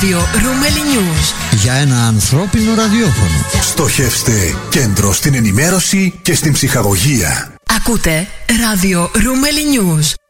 Ρούμελι News. Για ένα ανθρώπινο ραδιόφωνο. Στοχεύστε κέντρο στην ενημέρωση και στην ψυχαγωγία. Ακούτε ράδιο Ρούμελι News.